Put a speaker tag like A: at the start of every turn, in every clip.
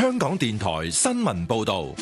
A: 香港電台新聞報道。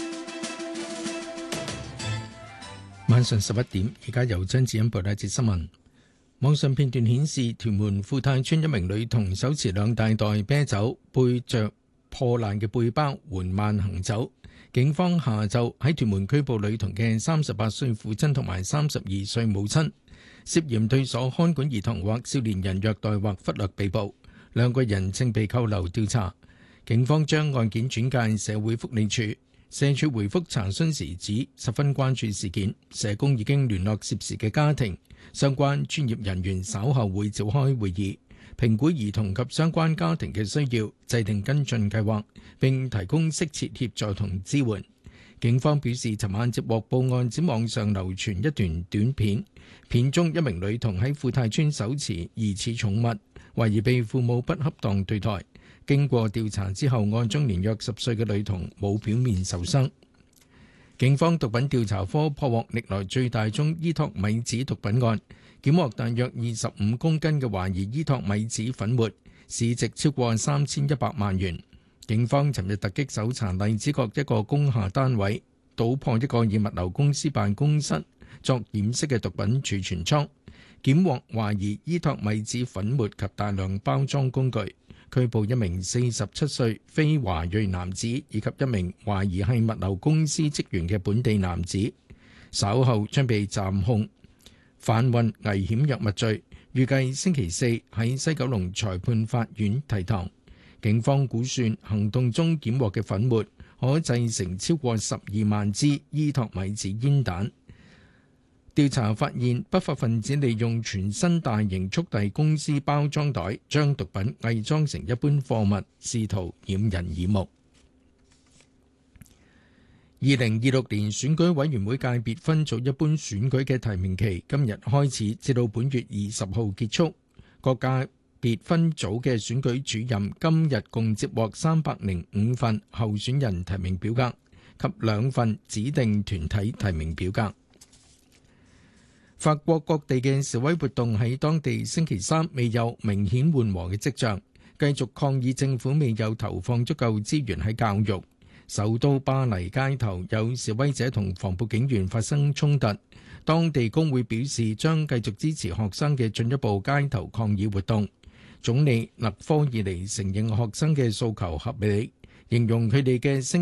B: 晚上11點，而家由張子欣報道一節新聞。網上片段顯示，屯門富泰邨一名女童手持2大袋啤酒，背着破爛嘅背包緩慢行走。警方下晝喺屯門拘捕女童嘅38歲父親同埋32歲母親，涉嫌對所看管兒童或少年人虐待或忽略被捕，2個人正被扣留調查。警方將案件轉介社會福利署。社署回覆查詢時指，十分關注事件，社工已經聯絡涉事嘅家庭，相關專業人員稍後會召開會議，評估兒童及相關家庭嘅需要，制定跟進計劃，並提供適切協助同支援。警方表示，尋晚接獲報案，指網上流傳一段短片，片中一名女童喺富泰邨手持疑似寵物，懷疑被父母不恰當對待。經過調查之後，案中年約10歲嘅女童冇表面受傷。警方毒品調查科破獲歷來最大宗依托米紙毒品案，檢獲大約25公斤嘅懷疑依托米紙粉末，市值超過3100萬元。警方尋日突擊搜查荔枝角一個工廈單位，搗破一個以物流公司辦公室作掩飾嘅毒品儲存倉，檢獲懷疑依托米紙粉末及大量包裝工具。拘捕一名47歲非華裔男子，以及一名懷疑係物流公司職員嘅本地男子，稍後將被暫控販運危險藥物罪，預計星期四喺西九龍裁判法院提堂。警方估算行動中檢獲嘅粉末可製成超過12萬支依托米紙煙彈。調查發現，不法分子利用全新大型速遞公司包裝袋，將毒品偽裝成一般貨物，試圖掩人耳目。2026年選舉委員會界別分組一般選舉嘅提名期今日開始，至到本月20號結束。各界別分組嘅選舉主任今日共接獲305份候選人提名表格及2份指定團體提名表格。法國各地嘅示威活動喺當地星期三未有明顯緩和嘅跡象，繼續抗議政府未有投放足夠資源喺教育。首都巴黎街頭有示威者同防暴警員發生衝突，當地工會表示將繼續支持學生嘅進一步街頭抗議活動。總理勒科爾尼承認學生嘅訴求合理，形容佢哋嘅聲